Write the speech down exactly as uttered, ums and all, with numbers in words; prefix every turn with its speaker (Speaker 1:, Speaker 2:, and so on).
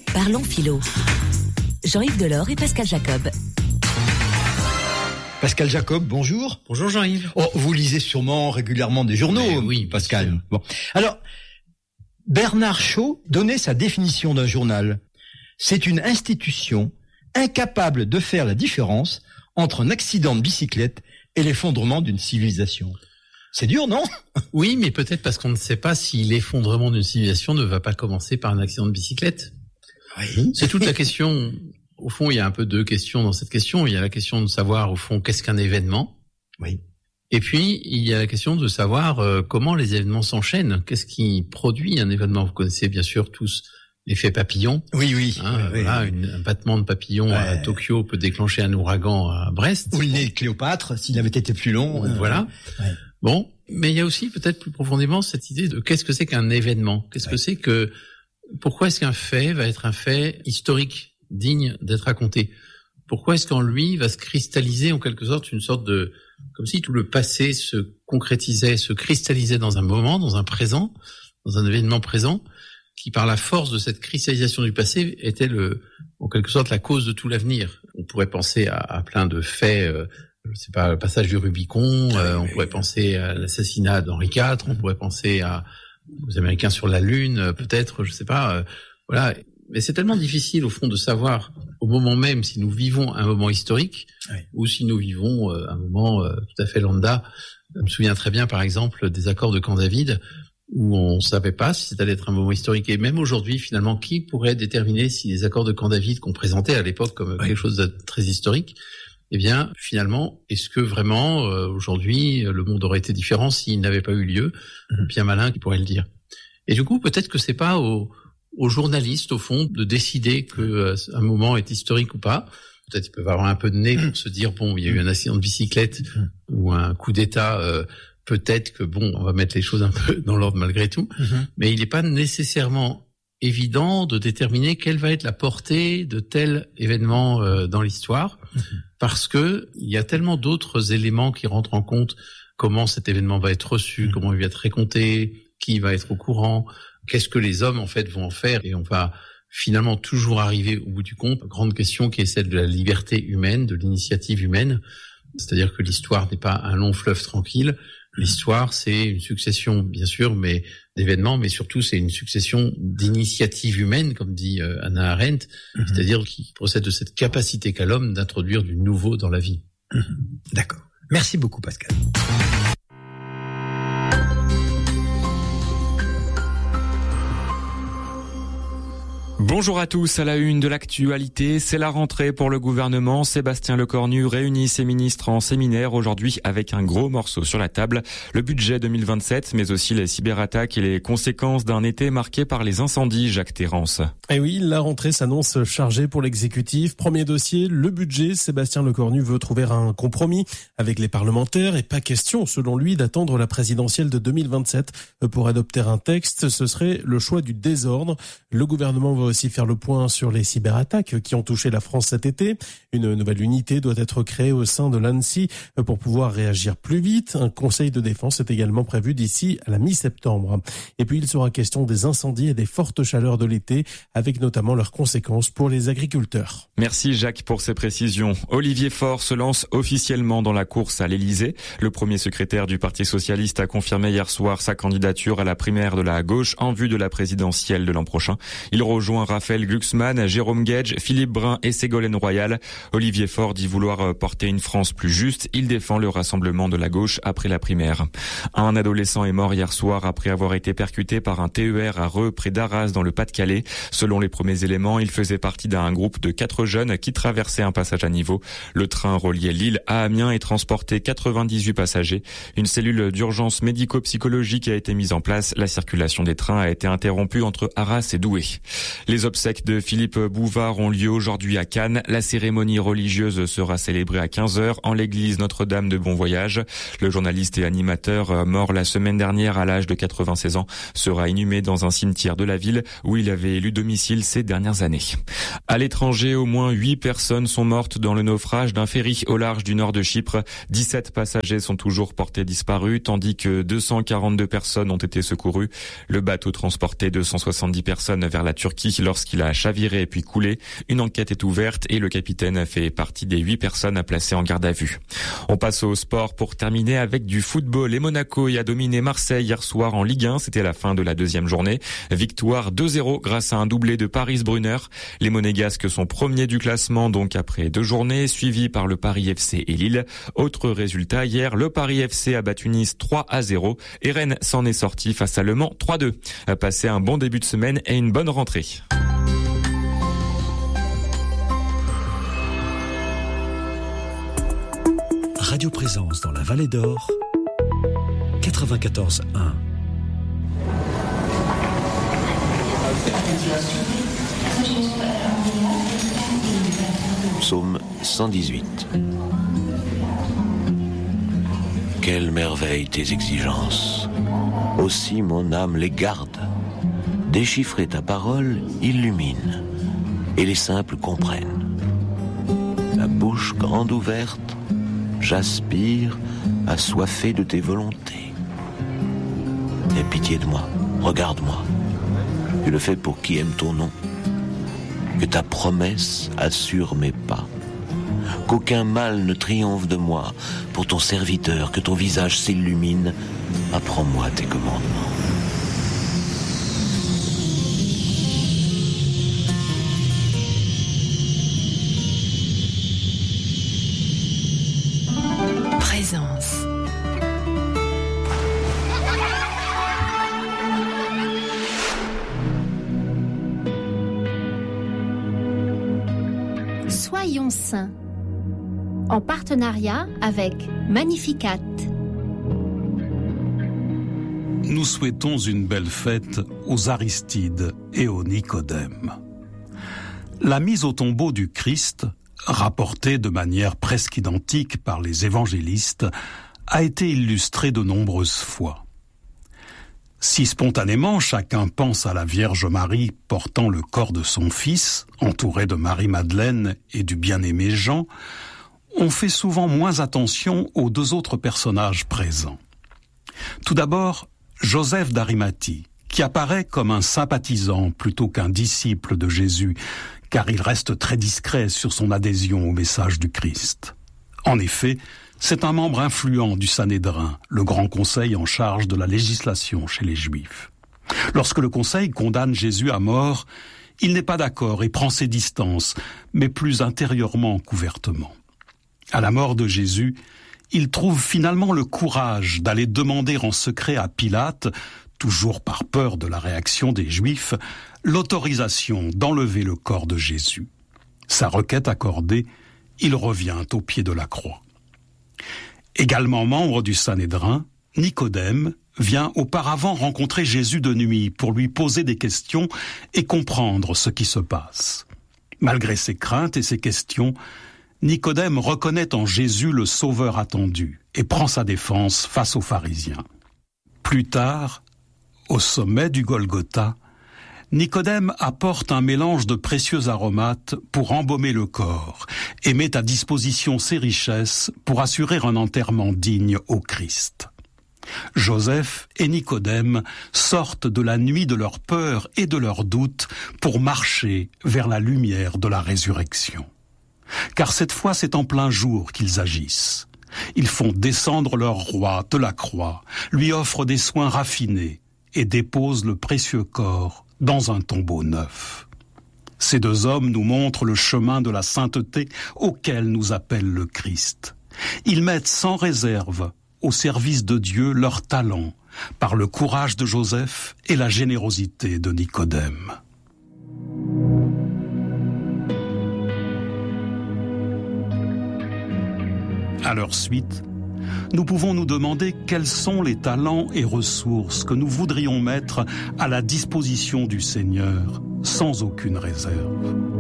Speaker 1: Parlons philo. Jean-Yves Delors et Pascal Jacob.
Speaker 2: Pascal Jacob, bonjour.
Speaker 3: Bonjour Jean-Yves.
Speaker 2: Oh, vous lisez sûrement régulièrement des journaux,
Speaker 3: Mais oui,
Speaker 2: Pascal. Bon. Alors, Bernard Shaw donnait sa définition d'un journal. C'est une institution incapable de faire la différence entre un accident de bicyclette et l'effondrement d'une civilisation. C'est dur, non ?
Speaker 3: Oui, mais peut-être parce qu'on ne sait pas si l'effondrement d'une civilisation ne va pas commencer par un accident de bicyclette.
Speaker 2: Oui.
Speaker 3: C'est toute la question. Au fond, il y a un peu deux questions dans cette question. Il y a la question de savoir, au fond, qu'est-ce qu'un événement ?
Speaker 2: Oui.
Speaker 3: Et puis, il y a la question de savoir euh, comment les événements s'enchaînent. Qu'est-ce qui produit un événement ? Vous connaissez bien sûr tous l'effet papillon.
Speaker 2: Oui, oui.
Speaker 3: Hein,
Speaker 2: oui,
Speaker 3: voilà,
Speaker 2: oui.
Speaker 3: une, un battement de papillon
Speaker 2: Ouais.
Speaker 3: à Tokyo peut déclencher un ouragan à Brest.
Speaker 2: Ou le nez de Cléopâtre, s'il avait été plus long.
Speaker 3: Euh, voilà.
Speaker 2: Ouais.
Speaker 3: Bon, mais il y a aussi peut-être plus profondément cette idée de qu'est-ce que c'est qu'un événement ? Qu'est-ce
Speaker 2: Ouais.
Speaker 3: que c'est que... Pourquoi est-ce qu'un fait va être un fait historique, digne d'être raconté ? Pourquoi est-ce qu'en lui va se cristalliser en quelque sorte une sorte de... Comme si tout le passé se concrétisait, se cristallisait dans un moment, dans un présent, dans un événement présent, qui par la force de cette cristallisation du passé était le, en quelque sorte la cause de tout l'avenir. On pourrait penser à, à plein de faits, euh, je sais pas, le passage du Rubicon, euh, on pourrait penser à l'assassinat d'Henri quatre, on pourrait penser à, aux Américains sur la Lune, peut-être, je sais pas, euh, voilà. Mais c'est tellement difficile au fond de savoir au moment même si nous vivons un moment historique
Speaker 2: Oui.
Speaker 3: ou si nous vivons euh, un moment euh, tout à fait lambda. Je me souviens très bien, par exemple, des accords de Camp David où on savait pas si c'était allait être un moment historique. Et même aujourd'hui, finalement, qui pourrait déterminer si les accords de Camp David qu'on présentait à l'époque comme
Speaker 2: Oui.
Speaker 3: quelque chose de très historique, eh bien, finalement, est-ce que vraiment, euh, aujourd'hui, le monde aurait été différent s'il n'avait pas eu lieu ?
Speaker 2: Mhm.
Speaker 3: Bien malin qui pourrait le dire. Et du coup, peut-être que c'est pas au, aux journalistes, au fond, de décider que euh, un moment est historique ou pas. Peut-être qu'ils peuvent avoir un peu de nez pour se dire, bon, il y a eu un accident de bicyclette
Speaker 2: Mhm.
Speaker 3: ou un coup d'État, euh, peut-être que, bon, on va mettre les choses un peu dans l'ordre malgré tout.
Speaker 2: Mhm.
Speaker 3: Mais il n'est pas nécessairement évident de déterminer quelle va être la portée de tel événement euh, dans l'histoire,
Speaker 2: Mhm.
Speaker 3: parce que il y a tellement d'autres éléments qui rentrent en compte. Comment cet événement va être reçu,
Speaker 2: Mhm.
Speaker 3: comment il va être raconté, qui va être au courant, qu'est-ce que les hommes en fait vont en faire, et on va finalement toujours arriver au bout du compte. Grande question qui est celle de la liberté humaine, de l'initiative humaine, c'est-à-dire que l'histoire n'est pas un long fleuve tranquille. L'histoire, c'est une succession, bien sûr, mais d'événements, mais surtout, c'est une succession d'initiatives humaines, comme dit euh, Hannah Arendt,
Speaker 2: Mhm.
Speaker 3: c'est-à-dire qui procède de cette capacité qu'a l'homme d'introduire du nouveau dans la vie.
Speaker 2: Mhm. D'accord. Merci beaucoup, Pascal.
Speaker 4: Bonjour à tous, à la une de l'actualité, c'est la rentrée pour le gouvernement. Sébastien Lecornu réunit ses ministres en séminaire aujourd'hui avec un gros morceau sur la table. Le budget deux mille vingt-sept, mais aussi les cyberattaques et les conséquences d'un été marqué par les incendies, Jacques Terrance.
Speaker 5: Et oui, la rentrée s'annonce chargée pour l'exécutif. Premier dossier, le budget. Sébastien Lecornu veut trouver un compromis avec les parlementaires et pas question, selon lui, d'attendre la présidentielle de deux mille vingt-sept pour adopter un texte. Ce serait le choix du désordre. Le gouvernement va aussi faire le point sur les cyberattaques qui ont touché la France cet été. Une nouvelle unité doit être créée au sein de l'ANSSI pour pouvoir réagir plus vite. Un conseil de défense est également prévu d'ici à la mi-septembre. Et puis il sera question des incendies et des fortes chaleurs de l'été, avec notamment leurs conséquences pour les agriculteurs.
Speaker 4: Merci Jacques pour ces précisions. Olivier Faure se lance officiellement dans la course à l'Élysée. Le premier secrétaire du Parti socialiste a confirmé hier soir sa candidature à la primaire de la gauche en vue de la présidentielle de l'an prochain. Il rejoint Raphaël Glucksmann, Jérôme Guedj, Philippe Brun et Ségolène Royal. Olivier Faure dit vouloir porter une France plus juste. Il défend le rassemblement de la gauche après la primaire. Un adolescent est mort hier soir après avoir été percuté par un T E R à Reux, près d'Arras, dans le Pas-de-Calais. Selon les premiers éléments, il faisait partie d'un groupe de quatre jeunes qui traversaient un passage à niveau. Le train reliait Lille à Amiens et transportait quatre-vingt-dix-huit passagers. Une cellule d'urgence médico-psychologique a été mise en place. La circulation des trains a été interrompue entre Arras et Douai. Les obsèques de Philippe Bouvard ont lieu aujourd'hui à Cannes. La cérémonie religieuse sera célébrée à quinze heures en l'église Notre-Dame de Bon Voyage. Le journaliste et animateur, mort la semaine dernière à l'âge de quatre-vingt-seize ans, sera inhumé dans un cimetière de la ville où il avait élu domicile ces dernières années. À l'étranger, au moins huit personnes sont mortes dans le naufrage d'un ferry au large du nord de Chypre. dix-sept passagers sont toujours portés disparus, tandis que deux cent quarante-deux personnes ont été secourues. Le bateau transportait deux cent soixante-dix personnes vers la Turquie lorsqu'il a chaviré puis coulé. Une enquête est ouverte et le capitaine a fait partie des huit personnes à placer en garde à vue. On passe au sport pour terminer avec du football. Et Monaco y a dominé Marseille hier soir en Ligue un. C'était la fin de la deuxième journée. Victoire deux zéro grâce à un doublé de Paris Brunner. Les Monégasques sont premiers du classement donc après deux journées, suivis par le Paris F C et Lille. Autre résultat hier, le Paris F C a battu Nice trois à zéro et Rennes s'en est sorti face à Le Mans trois deux. Passez un bon début de semaine et une bonne rentrée.
Speaker 6: Radio Présence dans la Vallée d'Or, quatre-vingt-quatorze un.
Speaker 7: Psaume cent dix-huit. Quelle merveille tes exigences! Aussi mon âme les garde. Déchiffrer ta parole illumine, et les simples comprennent. La bouche grande ouverte, j'aspire, assoiffé de tes volontés. Aie pitié de moi, regarde-moi. Tu le fais pour qui aime ton nom. Que ta promesse assure mes pas. Qu'aucun mal ne triomphe de moi. Pour ton serviteur, que ton visage s'illumine. Apprends-moi tes commandements.
Speaker 1: Présence.
Speaker 8: Soyons saints, en partenariat avec Magnificat.
Speaker 9: Nous souhaitons une belle fête aux Aristides et aux Nicodème. La mise au tombeau du Christ, rapportée de manière presque identique par les évangélistes, a été illustrée de nombreuses fois. Si spontanément chacun pense à la Vierge Marie portant le corps de son fils, entourée de Marie-Madeleine et du bien-aimé Jean, on fait souvent moins attention aux deux autres personnages présents. Tout d'abord, Joseph d'Arimathie, qui apparaît comme un sympathisant plutôt qu'un disciple de Jésus, car il reste très discret sur son adhésion au message du Christ. En effet, c'est un membre influent du Sanhédrin, le grand conseil en charge de la législation chez les Juifs. Lorsque le conseil condamne Jésus à mort, il n'est pas d'accord et prend ses distances, mais plus intérieurement qu'ouvertement. À la mort de Jésus, il trouve finalement le courage d'aller demander en secret à Pilate, toujours par peur de la réaction des Juifs, l'autorisation d'enlever le corps de Jésus. Sa requête accordée, il revient au pied de la croix. Également membre du Sanhédrin, Nicodème vient auparavant rencontrer Jésus de nuit pour lui poser des questions et comprendre ce qui se passe. Malgré ses craintes et ses questions, Nicodème reconnaît en Jésus le sauveur attendu et prend sa défense face aux pharisiens. Plus tard, au sommet du Golgotha, Nicodème apporte un mélange de précieux aromates pour embaumer le corps et met à disposition ses richesses pour assurer un enterrement digne au Christ. Joseph et Nicodème sortent de la nuit de leur peur et de leurs doutes pour marcher vers la lumière de la résurrection. Car cette fois, c'est en plein jour qu'ils agissent. Ils font descendre leur roi de la croix, lui offrent des soins raffinés et déposent le précieux corps dans un tombeau neuf. Ces deux hommes nous montrent le chemin de la sainteté auquel nous appelle le Christ. Ils mettent sans réserve au service de Dieu leur talent par le courage de Joseph et la générosité de Nicodème. À leur suite, nous pouvons nous demander quels sont les talents et ressources que nous voudrions mettre à la disposition du Seigneur sans aucune réserve.